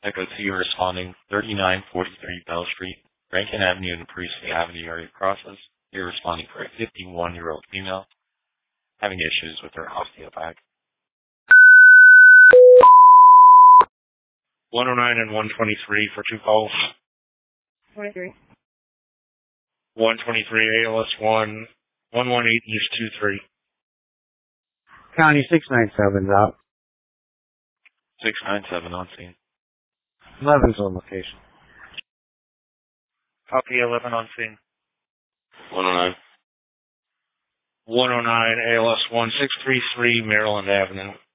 Echo 2 responding 3943 Bell Street, Rankin Avenue and Priestley Avenue area crosses. You're responding for a 51-year-old female having issues with her osteopath. 109 and 123 for 2 calls. 23. 123 ALS 1, 118 East 23. County 697 out. 697 on scene. 11's on location. Copy 11 on scene. 109. 109 ALS 1633 Maryland Avenue.